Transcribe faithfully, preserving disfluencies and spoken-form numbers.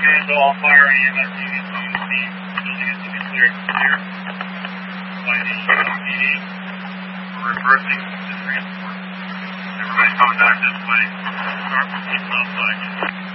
Okay, so all fire and E M S units on the scene. Building is to be cleared clear by the uh, P D. We're reversing to transport. Everybody coming back this way. Start from the south side.